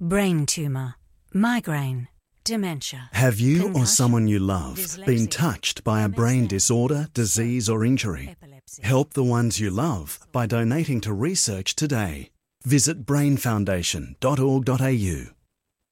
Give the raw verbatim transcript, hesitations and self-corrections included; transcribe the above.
brain tumour, migraine, dementia. Have you or concussion, someone you love been dyslexia, touched by a brain M S, disorder, disease or injury? epilepsy. Help the ones you love by donating to research today. Visit brain foundation dot org dot a u.